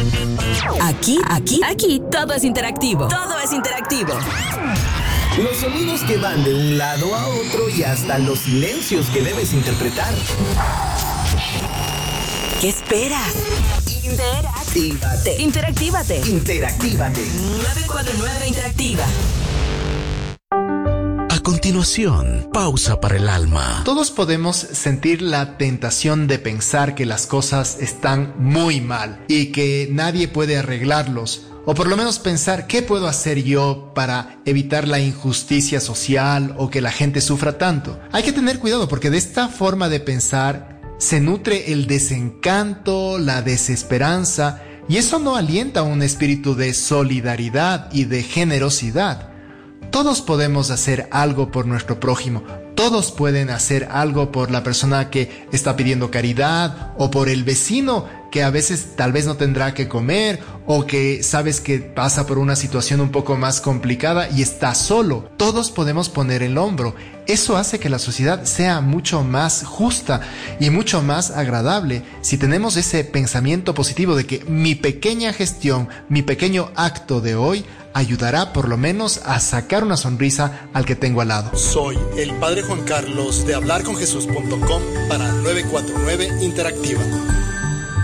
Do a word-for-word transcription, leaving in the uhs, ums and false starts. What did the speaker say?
Aquí, aquí, aquí, todo es interactivo. Todo es interactivo. Los sonidos que van de un lado a otro y hasta los silencios que debes interpretar. ¿Qué esperas? Interactívate. Interactívate. Interactívate. nueve cuatro nueve Interactiva. A continuación, pausa para el alma. Todos podemos sentir la tentación de pensar que las cosas están muy mal y que nadie puede arreglarlos. O por lo menos pensar, ¿qué puedo hacer yo para evitar la injusticia social o que la gente sufra tanto? Hay que tener cuidado porque de esta forma de pensar se nutre el desencanto, la desesperanza, y eso no alienta un espíritu de solidaridad y de generosidad. Todos podemos hacer algo por nuestro prójimo. Todos pueden hacer algo por la persona que está pidiendo caridad o por el vecino que a veces tal vez no tendrá que comer o que sabes que pasa por una situación un poco más complicada y está solo. Todos podemos poner el hombro. Eso hace que la sociedad sea mucho más justa y mucho más agradable si tenemos ese pensamiento positivo de que mi pequeña gestión, mi pequeño acto de hoy ayudará por lo menos a sacar una sonrisa al que tengo al lado. Soy el Padre Juan Carlos de hablar con jesús punto com para nueve cuatro nueve Interactiva.